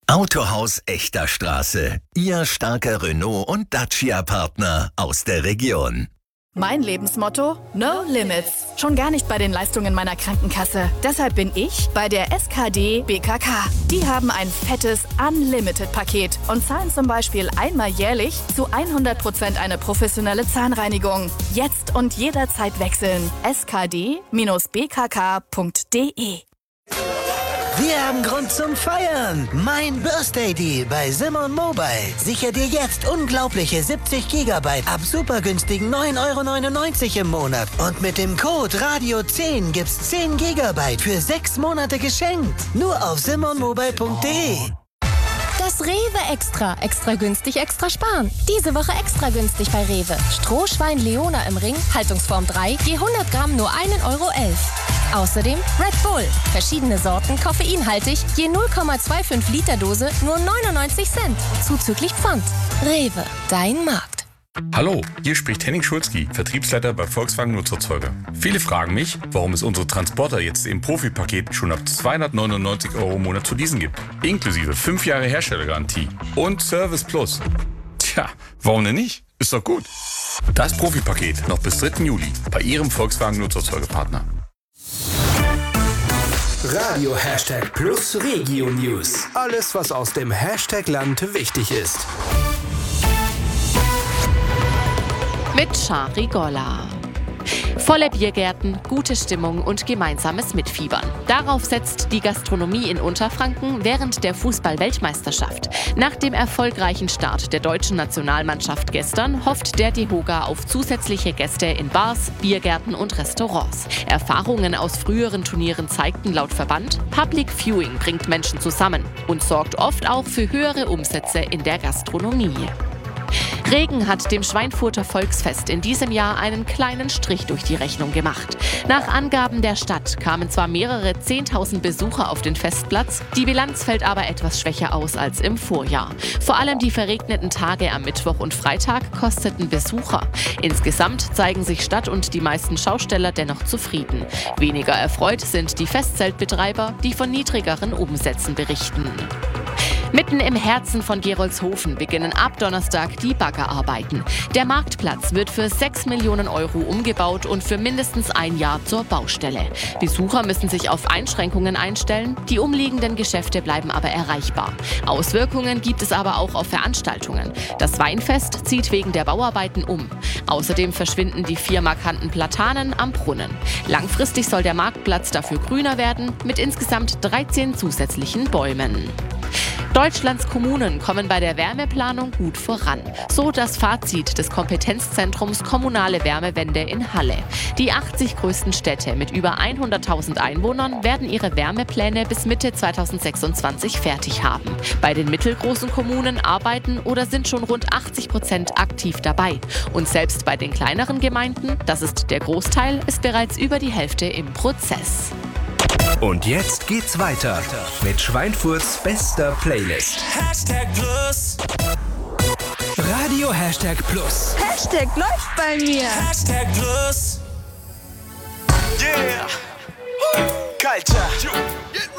Autohaus Echter Straße. Ihr starker Renault- und Dacia-Partner aus der Region. Mein Lebensmotto? No Limits. Schon gar nicht bei den Leistungen meiner Krankenkasse. Deshalb bin ich bei der SKD BKK. Die haben ein fettes Unlimited-Paket und zahlen zum Beispiel einmal jährlich zu 100% eine professionelle Zahnreinigung. Jetzt und jederzeit wechseln. skd-bkk.de. Wir haben Grund zum Feiern. Mein Birthday Deal bei Simon Mobile. Sicher dir jetzt unglaubliche 70 GB ab super günstigen 9,99 € im Monat. Und mit dem Code Radio10 gibt's 10 GB für 6 Monate geschenkt. Nur auf simonmobile.de. Das Rewe Extra. Extra günstig, extra sparen. Diese Woche extra günstig bei Rewe. Strohschwein Leona im Ring, Haltungsform 3, je 100 Gramm nur 1,11 € Außerdem Red Bull. Verschiedene Sorten, koffeinhaltig, je 0,25 Liter Dose, nur 99 Cent. Zuzüglich Pfand. Rewe, dein Markt. Hallo, hier spricht Henning Schulzki, Vertriebsleiter bei Volkswagen Nutzerzeuger. Viele fragen mich, warum es unsere Transporter jetzt im Profipaket schon ab 299 € im Monat zu leasen gibt. Inklusive 5 Jahre Herstellergarantie und Service Plus. Tja, warum denn nicht? Ist doch gut. Das Profipaket noch bis 3. Juli bei Ihrem Volkswagen Nutzerzeugerpartner. Radio #Plus Regio News. Alles, was aus dem Hashtag-Land wichtig ist. Mit Shari Golla. Volle Biergärten, gute Stimmung und gemeinsames Mitfiebern. Darauf setzt die Gastronomie in Unterfranken während der Fußball-Weltmeisterschaft. Nach dem erfolgreichen Start der deutschen Nationalmannschaft gestern hofft der DEHOGA auf zusätzliche Gäste in Bars, Biergärten und Restaurants. Erfahrungen aus früheren Turnieren zeigten laut Verband, Public Viewing bringt Menschen zusammen und sorgt oft auch für höhere Umsätze in der Gastronomie. Regen hat dem Schweinfurter Volksfest in diesem Jahr einen kleinen Strich durch die Rechnung gemacht. Nach Angaben der Stadt kamen zwar mehrere 10.000 Besucher auf den Festplatz, die Bilanz fällt aber etwas schwächer aus als im Vorjahr. Vor allem die verregneten Tage am Mittwoch und Freitag kosteten Besucher. Insgesamt zeigen sich Stadt und die meisten Schausteller dennoch zufrieden. Weniger erfreut sind die Festzeltbetreiber, die von niedrigeren Umsätzen berichten. Mitten im Herzen von Gerolzhofen beginnen ab Donnerstag die Baggerarbeiten. Der Marktplatz wird für 6 Millionen € umgebaut und für mindestens ein Jahr zur Baustelle. Besucher müssen sich auf Einschränkungen einstellen, die umliegenden Geschäfte bleiben aber erreichbar. Auswirkungen gibt es aber auch auf Veranstaltungen. Das Weinfest zieht wegen der Bauarbeiten um. Außerdem verschwinden die 4 markanten Platanen am Brunnen. Langfristig soll der Marktplatz dafür grüner werden, mit insgesamt 13 zusätzlichen Bäumen. Deutschlands Kommunen kommen bei der Wärmeplanung gut voran. So das Fazit des Kompetenzzentrums Kommunale Wärmewende in Halle. Die 80 größten Städte mit über 100.000 Einwohnern werden ihre Wärmepläne bis Mitte 2026 fertig haben. Bei den mittelgroßen Kommunen arbeiten oder sind schon rund 80% aktiv dabei. Und selbst bei den kleineren Gemeinden, das ist der Großteil, ist bereits über die Hälfte im Prozess. Und jetzt geht's weiter mit Schweinfurts bester Playlist. #Plus. Radio #Plus. Hashtag läuft bei mir. #Plus. Yeah. Culture.